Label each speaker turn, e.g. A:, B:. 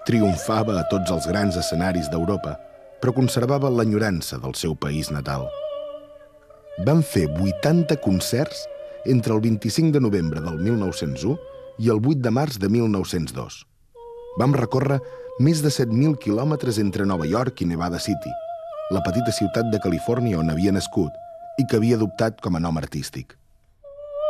A: Triomfava a tots els grans escenaris d'Europa, però conservava l'enyorança del seu país natal. Van fer 80 concerts entre el 25 de novembre del 1901 i el 8 de març de 1902. Vam recórrer més de 7.000 quilòmetres entre Nova York i Nevada City, la petita ciutat de Califòrnia on havia nascut i que havia adoptat com a nom artístic.